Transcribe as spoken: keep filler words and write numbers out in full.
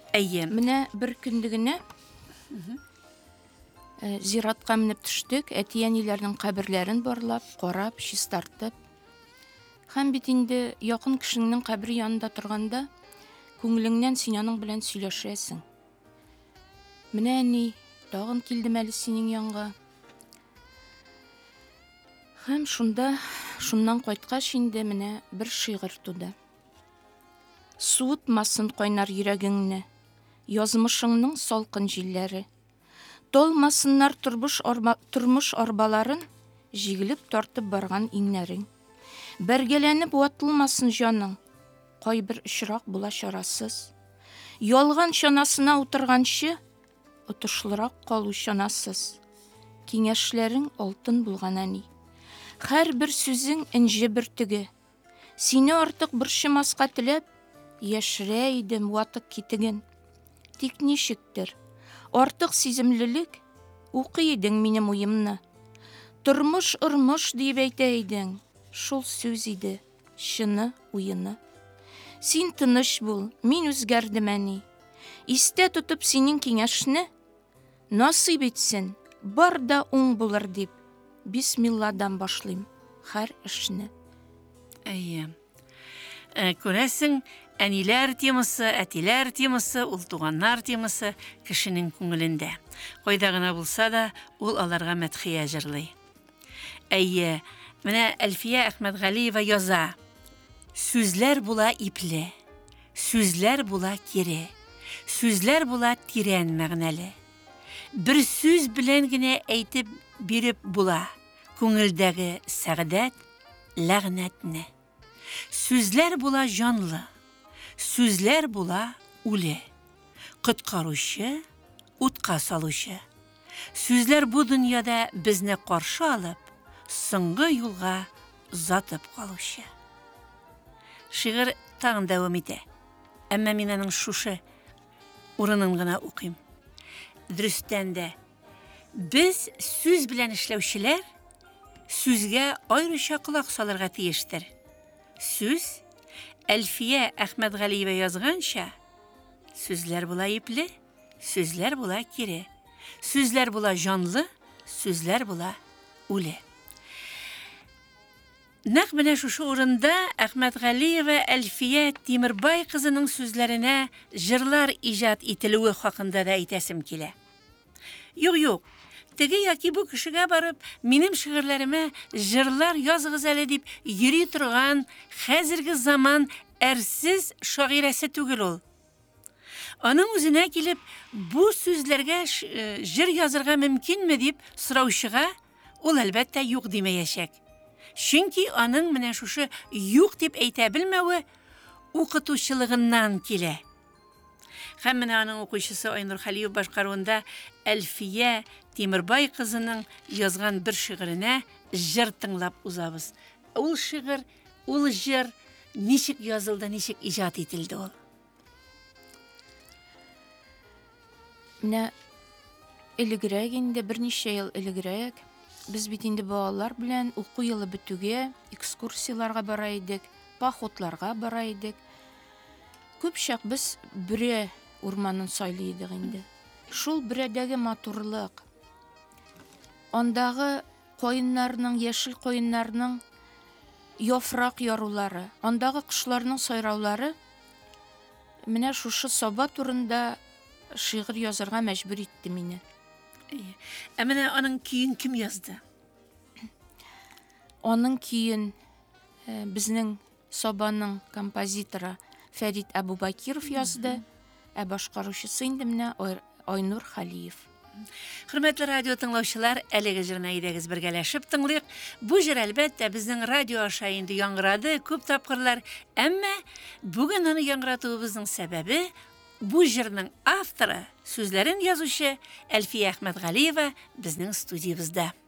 Әйе. Менә бер көндегенә зиратка менеп төштек, әти-әниләрнең каберләрен барлап, карап, чистартып. Һәм бит инде якын кешеңнең кабере янында торганда, күңелеңнән син аның белән сөйләшәсең. Менә ни, тагын килдем әле синең янга. Һәм шунда, шуннан кайткач инде менә бер шигырь туды. Суытмасын кайнар йөрәгеңне, язмышыңның салкын җилләре. Толмасыннар тормыш арба, тормыш арбаларын, җигелеп тартып барган иңнәрең. Бәргәләнеп ватылмасын җаның, кайбер очрак була чарасыз. Ялган чанасына утырганчы, отышлырак калу чанасыз. Киңәшләрең алтын булган әни. Һәр бер сүзең инҗе бөртеге. Сине артык борчымаска теләп, яшерә идем ватык китеген. Тик ничектер, артык сиземлелек, укый идең минем уемны. Тормыш ырмыш дип әйтә идең, шул сүз иде, чыны уены. Син тыныч бул, мин үзгәрдем әни. Истә тотып синең киңәшне, насыйп итсен, бар да уң булыр дип, бисмилладан башлыйм һәр эшне. Әйе. Ә, күрәсең, әниләр темасы, әтиләр темасы, ул туганнар темасы кешенең күңелендә. Кайда гына булса да, ул аларга мәдхия җырлый. Әйе, менә Әлфия Әхмәтгалиева яза. Сүзләр була ипле, сүзләр була кире, сүзләр була тирән мәгънәле. Бер сүз белән генә әйтеп биреп була күңелдәге сәгъдәт, ләгънәтне. Сүзләр була җанлы, сүзләр була үле, коткаручы, утка салучы. Сүзләр бу дөньяда безне каршы алып, соңгы юлга затып калучы. Шигырь тагын дәвам итә. Әмма мин аның шушы урынын гына укыйм. Дөрестән дә без сүз белән эшләүчеләр сүзгә аеруча колак салырга тиештер. Сүз Әлфия Әхмәтгалиева язганча, сүзләр була ипле, сүзләр була кире, сүзләр була җанлы, сүзләр була үле. Нәкъ менә шушы урында Әхмәтгалиева Әлфия Тимербай кызының сүзләренә җырлар иҗат ителүе хакында да әйтәсем килә. Юк, юк. Теге яки бу кешегә барып, минем шигырьләремә җырлар языгыз әле дип йөри торган хәзерге заман әрсез шагыйрәсе түгел ул. Аның үзенә килеп, бу сүзләргә җыр язырга мөмкинме дип сораучыга ул әлбәттә юк димәячәк. Чөнки аның менә шушы юк дип әйтә белмәве укытучылыгыннан килә. Һәм менә аның укучысы Айнур Халиев башкаруында Әлфия Тимербай кызының язган бер шигыренә җыр тыңлап узабыз. Ул шигырь, ул җыр ничек язылды, ничек иҗат ителде ул? Менә элегрәк инде берничә ел элегрәк без бит инде балалар белән уку елы бетүгә экскурсияларга бара идек, походларга бара идек. Күп чак без Бүрә урманын сайлый идек инде. Шул Бүрәдәге матурлык, андагы коеннарның, яшел коеннарның яфрак ярулары, андагы кошларның сайраулары менә шушы Саба турында шигырь язарга мәҗбүр итте мине. Ә менә аның көен кем язды? Аның көен безнең Сабаның композиторы Фәрит Әбубакиров язды, ә башкаручысы инде менә Айнур Халиев. Хөрмәтле радио тыңлаучылар, әлеге җырны идегез бергәләшеп тыңлыйк. Бу җыр әлбәттә безнең радио аша инде яңгырады күп тапкырлар, әмма бүген аны яңгыратуыбызның сәбәбе бу җырның авторы, сүзләрен язучы Әлфия Әхмәтгалиева безнең студиябызда.